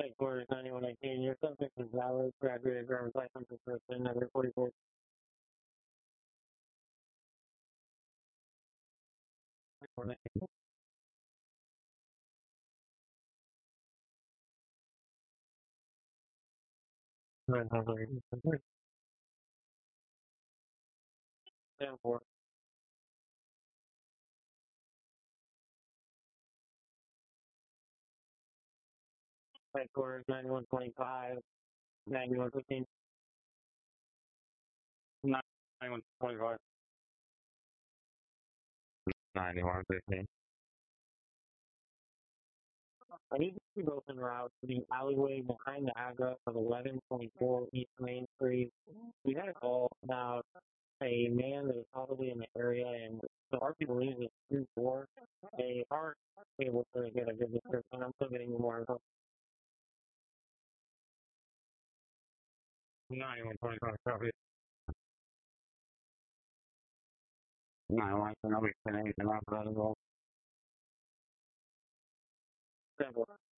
Headquarters 9119. Your subject is valid. Graduated driver's license is person number 44. 10-4. Headquarters 9125. 9115. 9125. 9115. I need to be both en route to the alleyway behind the address of 1124 East Main Street. We had a call about a man that is probably in the area, and so our people believes it's 2-4. They aren't able to get a good description. I'm still getting more info. 9125 copy. 91, I'll be 10-8 and after that as well. 10-4.